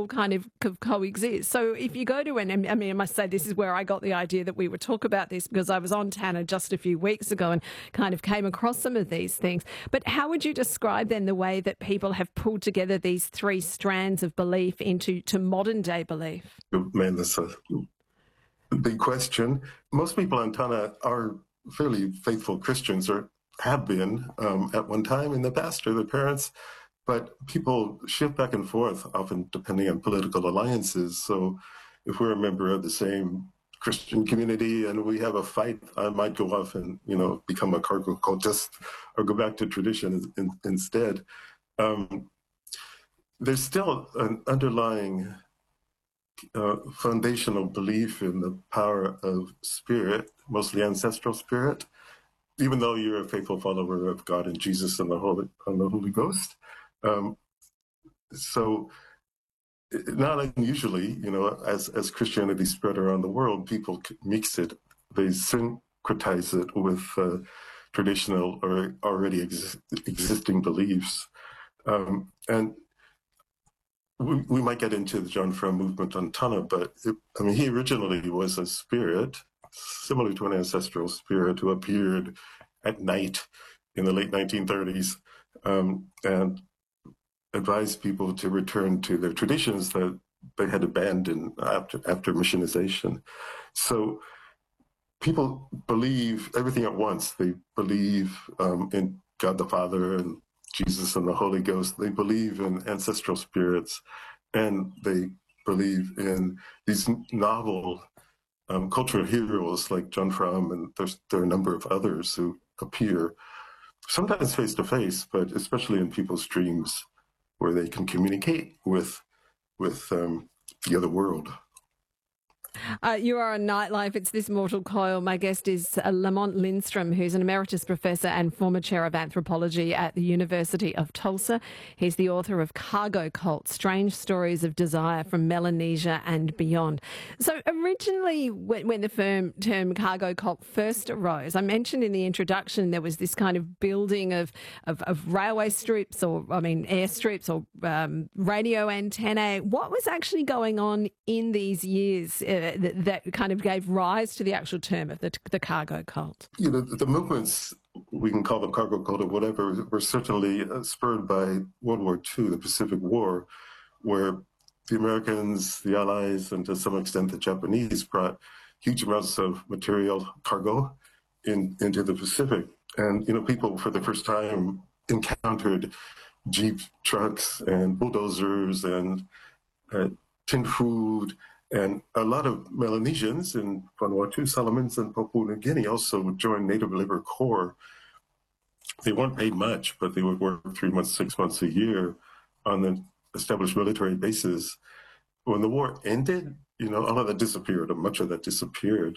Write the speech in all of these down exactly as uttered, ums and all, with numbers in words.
will kind of co- coexist. So if you go to an, I mean, I must say this is where I got the idea that we would talk about this, because I was on Tanna just a few weeks ago and kind of came across some of these things. But how would you describe then the way that people have pulled together these three strands of belief into to modern day belief? Man, that's a big question. Most people on Tanna are fairly faithful Christians, or have been um, at one time in the past, or their parents. But people shift back and forth, often depending on political alliances. So if we're a member of the same Christian community and we have a fight, I might go off and, you know, become a cargo cultist or go back to tradition in, instead. Um, there's still an underlying uh, foundational belief in the power of spirit, mostly ancestral spirit, even though you're a faithful follower of God and Jesus and the Holy, and the Holy Ghost. Um, so not unusually, you know, as, as Christianity spread around the world, people mix it, they syncretize it with uh, traditional or already exi- existing beliefs. Um, and we, we might get into the John Frum movement on Tanna, but it, I mean, he originally was a spirit, similar to an ancestral spirit, who appeared at night in the late nineteen thirties. Um, and advised people to return to their traditions that they had abandoned after after missionization. So people believe everything at once. They believe um, in God the Father and Jesus and the Holy Ghost. They believe in ancestral spirits, and they believe in these novel um, cultural heroes like John Frum, and there's, there are a number of others who appear, sometimes face to face, but especially in people's dreams, where they can communicate with with um, the other world. Uh, you are on Nightlife. It's This Mortal Coil. My guest is uh, Lamont Lindstrom, who's an emeritus professor and former chair of anthropology at the University of Tulsa. He's the author of Cargo Cult, Strange Stories of Desire from Melanesia and Beyond. So originally, when, when the firm, term cargo cult first arose, I mentioned in the introduction there was this kind of building of, of, of railway strips, or, I mean, airstrips or um, radio antennae. What was actually going on in these years uh, that, that kind of gave rise to the actual term of the, the cargo cult? You know, the movements, we can call them cargo cult or whatever, were certainly uh, spurred by World War Two, the Pacific War, where the Americans, the Allies, and to some extent the Japanese brought huge amounts of material, cargo, in, into the Pacific. And, you know, people for the first time encountered jeep trucks and bulldozers and uh, tin food. And a lot of Melanesians in Vanuatu, Solomons, and Papua New Guinea also joined Native Labor Corps. They weren't paid much, but they would work three months, six months a year on the established military bases. When the war ended, you know, all of that disappeared, or much of that disappeared.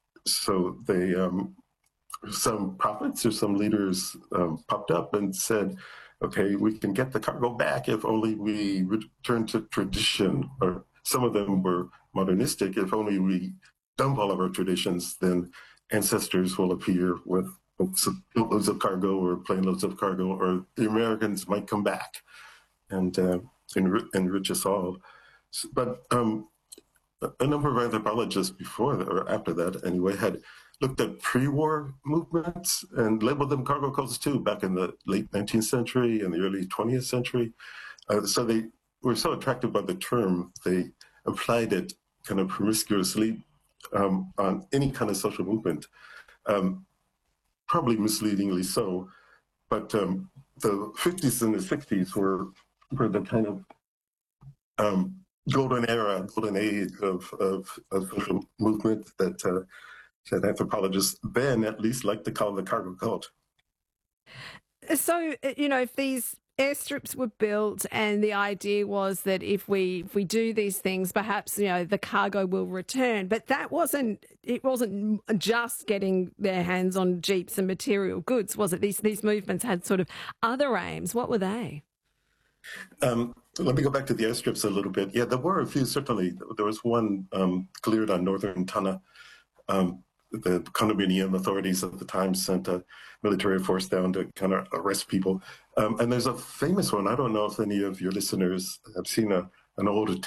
So they, um, some prophets or some leaders um, popped up and said, okay, we can get the cargo back if only we return to tradition. Or some of them were modernistic. If only we dump all of our traditions, then ancestors will appear with loads of cargo or plane loads of cargo, or the Americans might come back and uh, enrich, enrich us all. But um, a number of anthropologists before that, or after that anyway, had looked at pre-war movements and labeled them cargo cults too, back in the late nineteenth century and the early twentieth century. Uh, so they were so attracted by the term, they applied it kind of promiscuously um, on any kind of social movement, um, probably misleadingly so. But um, the fifties and the sixties were, were the kind of um, golden era, golden age of, of, of social movement that, uh, that anthropologists then at least like to call the cargo cult. So, you know, if these airstrips were built and the idea was that if we if we do these things, perhaps, you know, the cargo will return. But that wasn't, it wasn't just getting their hands on jeeps and material goods, was it? These, these movements had sort of other aims. What were they? Um, let me go back to the airstrips a little bit. Yeah, there were a few, certainly. There was one um, cleared on northern Tanna. Um, the condominium authorities at the time sent a military force down to kind of arrest people. Um, and there's a famous one. I don't know if any of your listeners have seen a, an old